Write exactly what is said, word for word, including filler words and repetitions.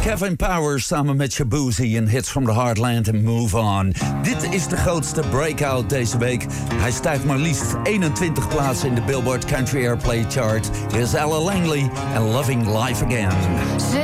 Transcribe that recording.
Kevin Powers samen met Shabuzi en Hits from the Heartland en Move On. Dit is de grootste breakout deze week. Hij stijgt maar liefst eenentwintig plaatsen in de Billboard Country Airplay Chart. Hier is Ella Langley en Loving Life Again.